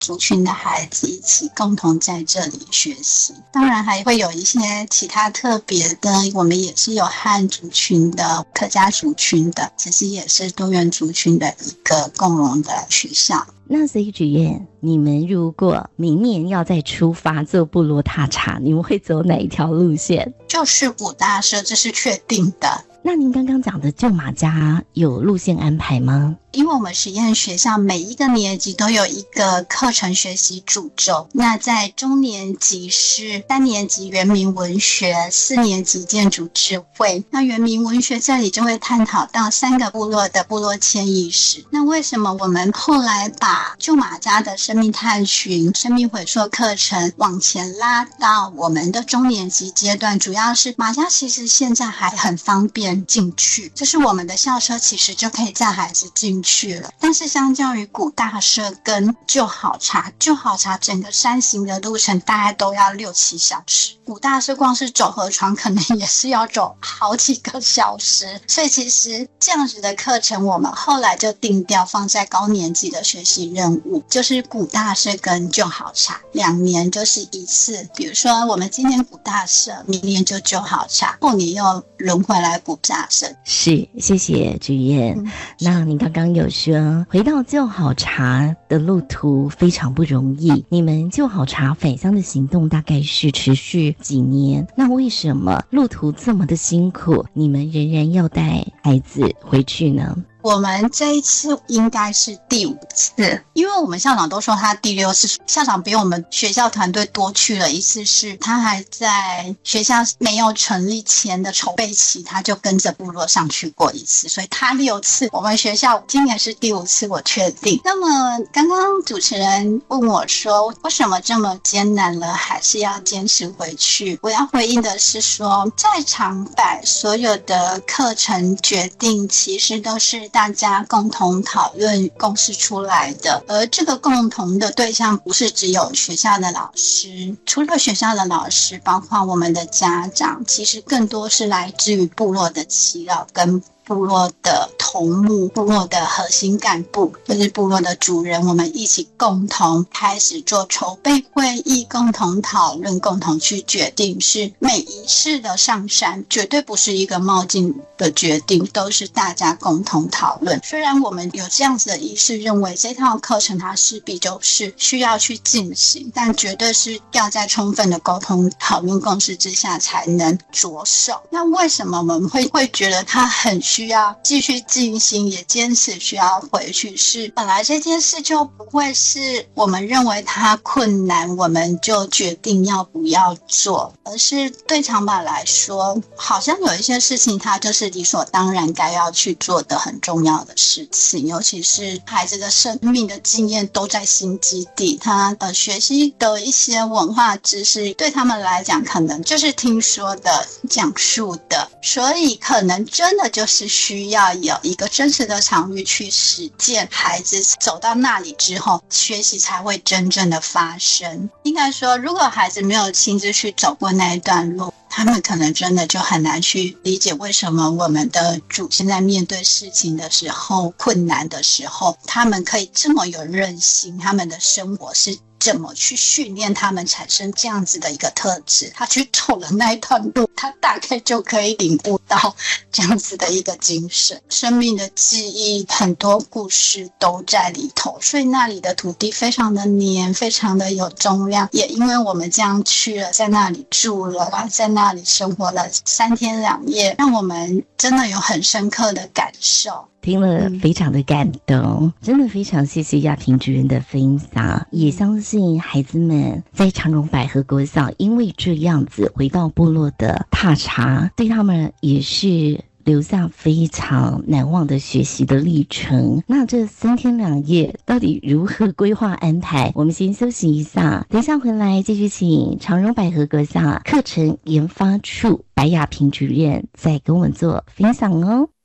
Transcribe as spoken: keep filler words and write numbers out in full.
族群的孩子一起共同在这里学习。当然还会有一些其他特别的，我们也是有汉族群的、客家族群的，其实也是多元族群的一个共融的学校。 那所以主任，你们如果明年要再出发做部落踏查，你们会走哪一条路线？ 就是古大社，这是确定的。 那您刚刚讲的旧马家有路线安排吗？ 因为我们实验学校每一个年级都有一个课程学习主轴，那在中年级是三年级原民文学，四年级建筑智慧。那原民文学这里就会探讨到三个部落的部落迁移史。那为什么我们后来把旧马家的生命探寻、生命回溯课程往前拉到我们的中年级阶段？主要是马家其实现在还很方便进去，就是我们的校车其实就可以载孩子进去了。但是相较于古大社跟旧好茶，旧好茶整个山行的路程大概都要六七小时，古大社光是走河床可能也是要走好几个小时。所以其实这样子的课程我们后来就定调放在高年级的学习任务，就是古大社跟旧好茶两年就是一次。比如说我们今年古大社，明年就旧好茶，后年又轮回来古大社。 是，谢谢主任、嗯、那您刚刚有说回到旧好茶的路途非常不容易，你们旧好茶返乡的行动大概是持续几年，那为什么路途这么的辛苦，你们仍然要带孩子回去呢？ 我们这一次应该是第五次，因为我们校长都说他第六次，校长比我们学校团队多去了一次，是他还在学校没有成立前的筹备期，他就跟着部落上去过一次，所以他六次，我们学校今年是第五次，我确定。那么刚刚主持人问我说为什么这么艰难了还是要坚持回去，我要回应的是说，在长柏所有的课程决定其实都是大家共同讨论共识出来的，而这个共同的对象不是只有学校的老师，除了学校的老师，包括我们的家长，其实更多是来自于部落的耆老跟部落的头目，部落的核心干部，就是部落的主人，我们一起共同开始做筹备会议，共同讨论，共同去决定，是每一次的上山绝对不是一个冒进的决定，都是大家共同讨论。虽然我们有这样子的意识，认为这套课程它势必就是需要去进行，但绝对是要在充分的沟通讨论共识之下才能着手。那为什么我们会会觉得它很需要继续进行，也坚持需要回去，是本来这件事就不会是我们认为它困难我们就决定要不要做，而是对长柏来说，好像有一些事情它就是理所当然该要去做的很重要的事情，尤其是孩子的生命的经验都在新基地，他呃学习的一些文化知识对他们来讲可能就是听说的讲述的，所以可能真的就是需要有一个真实的场域去实践，孩子走到那里之后学习才会真正的发生。应该说如果孩子没有亲自去走过那一段路，他们可能真的就很难去理解为什么我们的主现在面对事情的时候，困难的时候，他们可以这么有韧性，他们的生活是怎么去训练他们产生这样子的一个特质，他去走了那一段路，他大概就可以领悟到这样子的一个精神。生命的记忆很多故事都在里头，所以那里的土地非常的黏，非常的有重量，也因为我们这样去了，在那里住了，在那里生活了三天两夜，让我们真的有很深刻的感受， 听了非常的感动、嗯、真的非常谢谢亚萍主任的分享，也相信孩子们在长荣百合国小因为这样子回到部落的踏查，对他们也是留下非常难忘的学习的历程。那这三天两夜到底如何规划安排？我们先休息一下，等一下回来继续请长荣百合国小课程研发处白亚萍主任再跟我们做分享哦。